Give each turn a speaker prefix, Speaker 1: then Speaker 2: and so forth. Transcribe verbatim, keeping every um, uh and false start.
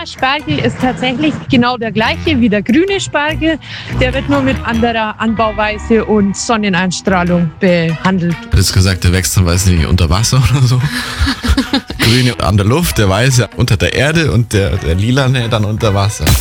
Speaker 1: lila Spargel ist tatsächlich genau der gleiche wie der grüne Spargel. Der wird nur mit anderer Anbauweise und Sonneneinstrahlung behandelt.
Speaker 2: Du hast gesagt, der wächst dann, weiß nicht, unter Wasser oder so. Grüne an der Luft, der weiße unter der Erde und der, der lilane dann unter Wasser.